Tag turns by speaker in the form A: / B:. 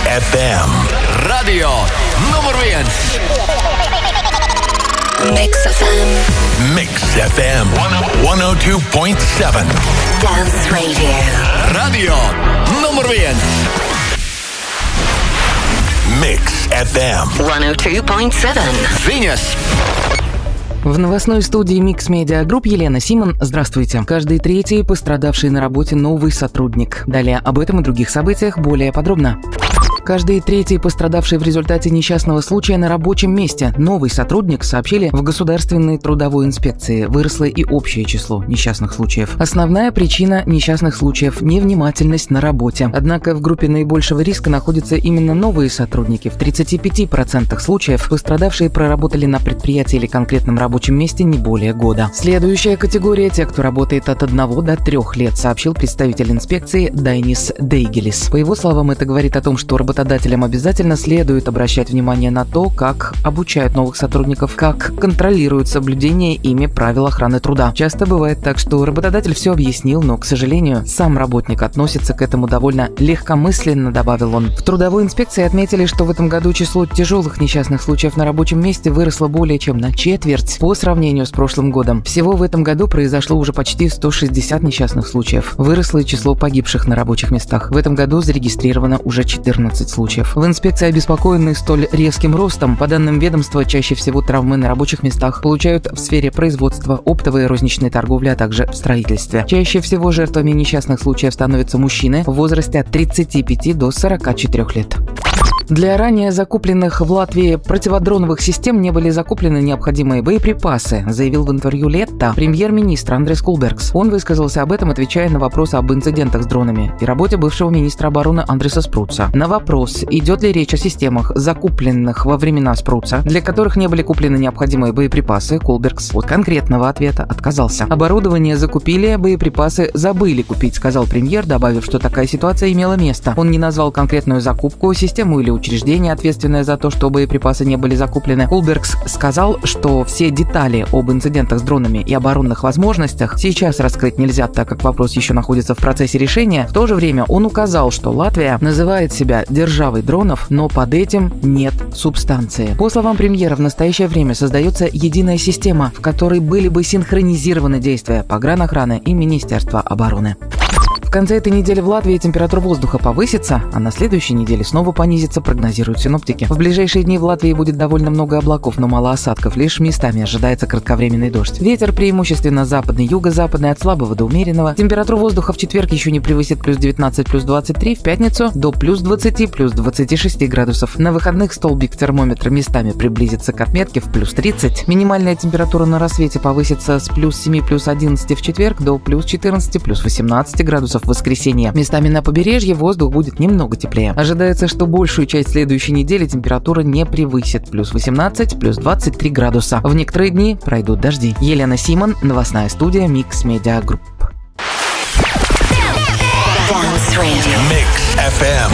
A: FM.
B: Radio numur 1.
C: Mix FM.
A: Mix FM 102.7.
C: Dance Radio.
B: Radio numur 1.
A: Mix FM
C: 102.7.
B: Viņas.
D: В новостной студии Mix Media Group Елена Симон. Здравствуйте. Каждый третий пострадавший на работе новый сотрудник. Далее об этом и других событиях более подробно. Каждый третий пострадавший в результате несчастного случая на рабочем месте. Новый сотрудник, сообщили в Государственной трудовой инспекции. Выросло и общее число несчастных случаев. Основная причина несчастных случаев – невнимательность на работе. Однако в группе наибольшего риска находятся именно новые сотрудники. В 35% случаев пострадавшие проработали на предприятии или конкретном рабочем месте не более года. Следующая категория – те, кто работает от 1 до 3 лет, сообщил представитель инспекции Дайнис Дейгелис. По его словам, это говорит о том, что работодателям обязательно следует обращать внимание на то, как обучают новых сотрудников, как контролируют соблюдение ими правил охраны труда. Часто бывает так, что работодатель все объяснил, но, к сожалению, сам работник относится к этому довольно легкомысленно, добавил он. В трудовой инспекции отметили, что в этом году число тяжелых несчастных случаев на рабочем месте выросло более чем на четверть по сравнению с прошлым годом. Всего в этом году произошло уже почти 160 несчастных случаев. Выросло и число погибших на рабочих местах. В этом году зарегистрировано уже 14 случаев. В инспекции обеспокоены столь резким ростом. По данным ведомства, чаще всего травмы на рабочих местах получают в сфере производства, оптовой и розничной торговли, а также в строительстве. Чаще всего жертвами несчастных случаев становятся мужчины в возрасте от 35 до 44 лет. Для ранее закупленных в Латвии противодроновых систем не были закуплены необходимые боеприпасы, заявил в интервью Летта премьер-министр Андрес Кулбергс. Он высказался об этом, отвечая на вопрос об инцидентах с дронами и работе бывшего министра обороны Андреса Спруца. На вопрос, идет ли речь о системах, закупленных во времена Спруца, для которых не были куплены необходимые боеприпасы, Кулбергс от конкретного ответа отказался. Оборудование закупили, боеприпасы забыли купить, сказал премьер, добавив, что такая ситуация имела место. Он не назвал конкретную закупку, систему или учреждение, ответственное за то, что боеприпасы не были закуплены. Кулбергс сказал, что все детали об инцидентах с дронами и оборонных возможностях сейчас раскрыть нельзя, так как вопрос еще находится в процессе решения. В то же время он указал, что Латвия называет себя державой дронов, но под этим нет субстанции. По словам премьера, в настоящее время создается единая система, в которой были бы синхронизированы действия погранохраны и Министерства обороны. В конце этой недели в Латвии температура воздуха повысится, а на следующей неделе снова понизится, прогнозируют синоптики. В ближайшие дни в Латвии будет довольно много облаков, но мало осадков, лишь местами ожидается кратковременный дождь. Ветер преимущественно западный, юго-западный, от слабого до умеренного. Температура воздуха в четверг еще не превысит плюс 19, плюс 23, в пятницу до плюс 20, плюс 26 градусов. На выходных столбик термометра местами приблизится к отметке в плюс 30. Минимальная температура на рассвете повысится с плюс 7, плюс 11 в четверг до плюс 14, плюс 18 градусов в воскресенье. Местами на побережье воздух будет немного теплее. Ожидается, что большую часть следующей недели температура не превысит плюс 18, плюс 23 градуса. В некоторые дни пройдут дожди. Елена Симон, новостная студия Mix Media Group.
A: Mix FM